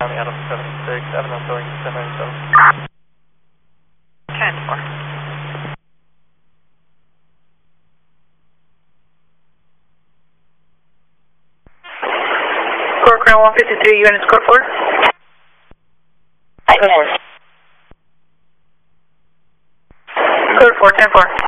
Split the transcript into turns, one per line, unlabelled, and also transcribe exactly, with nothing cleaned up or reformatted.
Adam seventy-six, Avenue Billing ten ninety-seven.
ten four. Score ground one fifty-three, units code four. Code four, ten four.